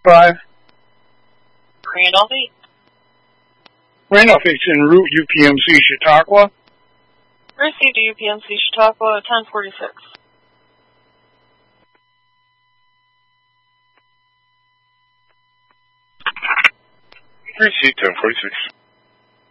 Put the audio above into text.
5. Randolph 8. Randolph 8's en route, UPMC Chautauqua. Received to UPMC Chautauqua, 1046. Received 1046.